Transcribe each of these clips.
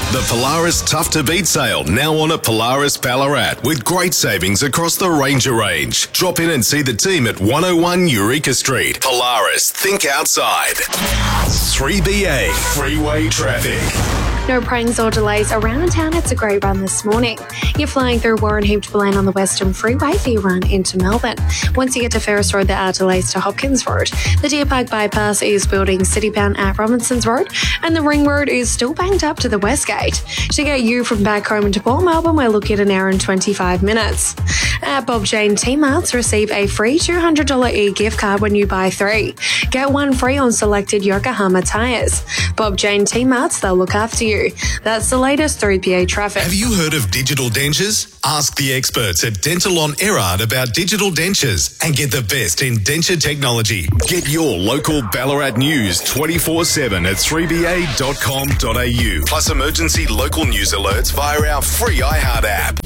The Polaris Tough to Beat sale now on at Polaris Ballarat with great savings across the Ranger range. Drop in and see the team at 101 Eureka Street. Polaris, think outside. 3BA Freeway Traffic. No pranks or delays around town. It's a great run this morning. You're flying through Warren Heap to Blaine on the Western Freeway for your run into Melbourne. Once you get to Ferris Road, there are delays to Hopkins Road. The Deer Park bypass is building citybound at Robinsons Road, and the Ring Road is still banked up to the West Gate. To get you from back home into Port Melbourne, we're looking at an hour and 25 minutes. At Bob Jane T-Marts, receive a free $200 e-gift card when you buy 3. Get 1 free on selected Yokohama tyres. Bob Jane T-Marts, they'll look after you. That's the latest 3PA traffic. Have you heard of digital dentures? Ask the experts at Dental on Erard about digital dentures and get the best in denture technology. Get your local Ballarat news 24/7 at 3ba.com.au. Plus emergency local news alerts via our free iHeart app.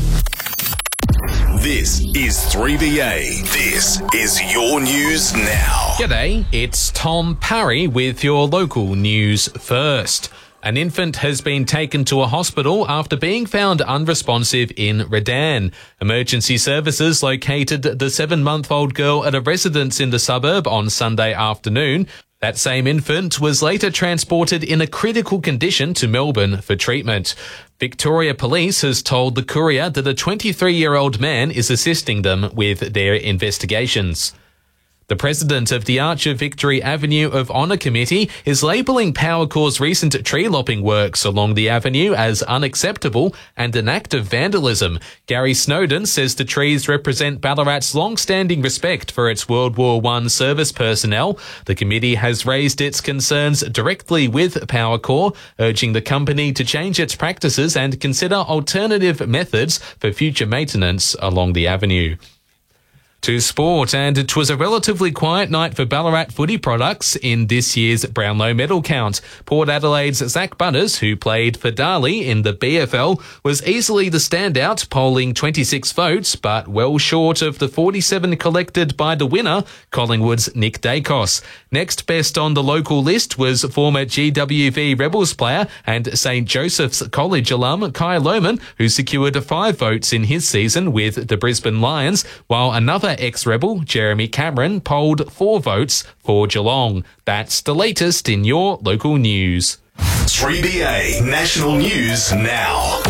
This is 3BA. This is your news now. G'day, it's Tom Parry with your local news first. An infant has been taken to a hospital after being found unresponsive in Redan. Emergency services located the 7-month-old girl at a residence in the suburb on Sunday afternoon. That same infant was later transported in a critical condition to Melbourne for treatment. Victoria Police has told the Courier that a 23-year-old man is assisting them with their investigations. The president of the Archer Victory Avenue of Honour Committee is labelling Powercor's recent tree lopping works along the avenue as unacceptable and an act of vandalism. Gary Snowden says the trees represent Ballarat's long-standing respect for its World War I service personnel. The committee has raised its concerns directly with Powercor, urging the company to change its practices and consider alternative methods for future maintenance along the avenue. To sport, and it was a relatively quiet night for Ballarat footy products in this year's Brownlow medal count. Port Adelaide's Zach Butters, who played for Darley in the BFL, was easily the standout, polling 26 votes, but well short of the 47 collected by the winner, Collingwood's Nick Dacos. Next best on the local list was former GWV Rebels player and St. Joseph's College alum Kai Lohmann, who secured 5 votes in his season with the Brisbane Lions, while another ex-Rebel, Jeremy Cameron, polled 4 votes for Geelong. That's the latest in your local news. 3BA National News Now.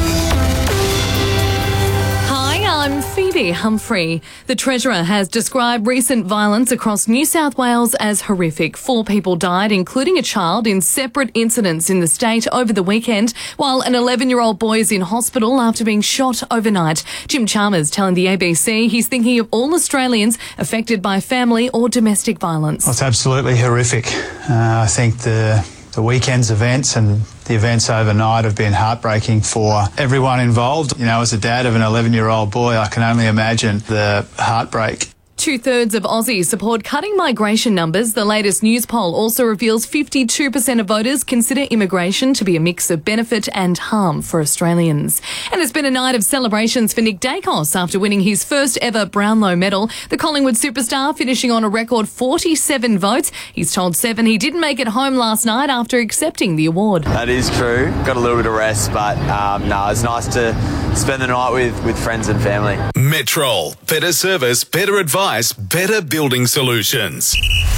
I'm Phoebe Humphrey. The Treasurer has described recent violence across New South Wales as horrific. 4 people died, including a child, in separate incidents in the state over the weekend, while an 11-year-old boy is in hospital after being shot overnight. Jim Chalmers telling the ABC he's thinking of all Australians affected by family or domestic violence. Well, it's absolutely horrific. I think the weekend's events and the events overnight have been heartbreaking for everyone involved. You know, as a dad of an 11-year-old boy, I can only imagine the heartbreak. 2/3 of Aussies support cutting migration numbers. The latest news poll also reveals 52% of voters consider immigration to be a mix of benefit and harm for Australians. And it's been a night of celebrations for Nick Dacos after winning his first ever Brownlow medal. The Collingwood superstar finishing on a record 47 votes. He's told Seven he didn't make it home last night after accepting the award. That is true. Got a little bit of rest, but it's nice to spend the night with friends and family. Metrol. Better service, better advice, better building solutions.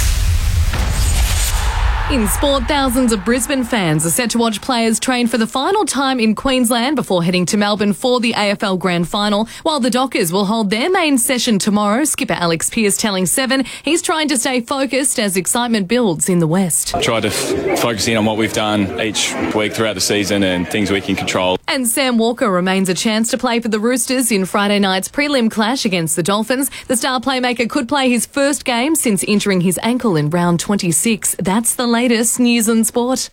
In sport, thousands of Brisbane fans are set to watch players train for the final time in Queensland before heading to Melbourne for the AFL Grand Final, while the Dockers will hold their main session tomorrow. Skipper Alex Pearce telling Seven he's trying to stay focused as excitement builds in the West. Try to focus in on what we've done each week throughout the season and things we can control. And Sam Walker remains a chance to play for the Roosters in Friday night's prelim clash against the Dolphins. The star playmaker could play his first game since injuring his ankle in round 26. That's the latest news and sport.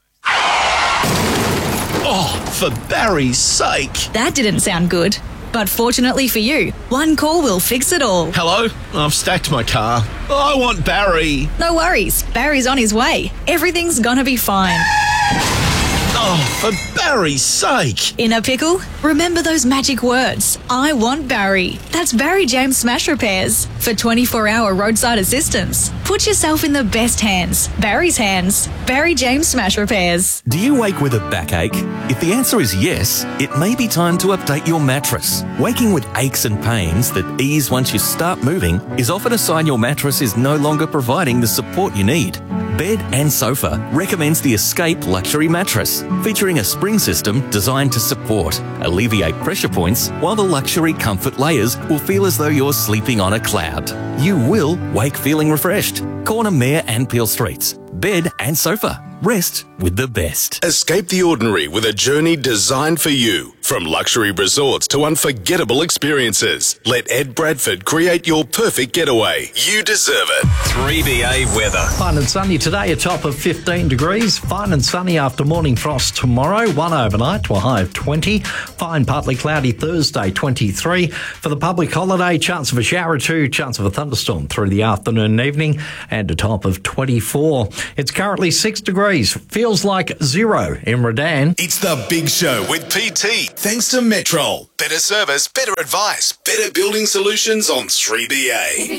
Oh, for Barry's sake. That didn't sound good. But fortunately for you, one call will fix it all. Hello? I've stacked my car. I want Barry. No worries. Barry's on his way. Everything's gonna be fine. Oh, for Barry's sake. In a pickle? Remember those magic words. I want Barry. That's Barry James Smash Repairs. For 24-hour roadside assistance. Put yourself in the best hands. Barry's hands. Barry James Smash Repairs. Do you wake with a backache? If the answer is yes, it may be time to update your mattress. Waking with aches and pains that ease once you start moving is often a sign your mattress is no longer providing the support you need. Bed and Sofa recommends the Escape Luxury Mattress, featuring a spring system designed to support, alleviate pressure points, while the luxury comfort layers will feel as though you're sleeping on a cloud. You will wake feeling refreshed. Corner Mayor and Peel Streets. Bed and Sofa. Rest with the best. Escape the ordinary with a journey designed for you. From luxury resorts to unforgettable experiences. Let Ed Bradford create your perfect getaway. You deserve it. 3BA weather. Fine and sunny today, a top of 15 degrees. Fine and sunny after morning frost tomorrow. 1 overnight to a high of 20. Fine, partly cloudy Thursday, 23. For the public holiday, chance of a shower or two, chance of a thunderstorm through the afternoon and evening, and a top of 24. It's currently 6 degrees. Feels like 0 in Redan. It's the Big Show with PT. Thanks to Metrol. Better service, better advice, better building solutions on 3BA.